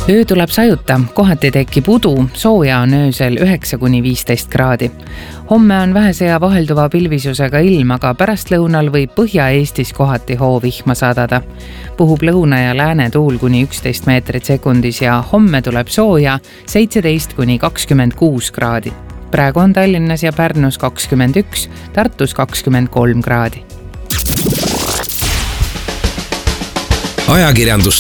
Öö tuleb sajuta, kohati tekib udu, sooja on öösel 9–15 kraadi. Homme on vähese ja vahelduva pilvisusega ilm, aga pärastlõunal võib Põhja-Eestis kohati hoovihma sadada. Puhub lõuna ja lääne tuul kuni 11 meetrit sekundis ja homme tuleb sooja 17–26 kraadi. Praegu on Tallinnas ja Pärnus 21, Tartus 23 kraadi. Ajakirjandus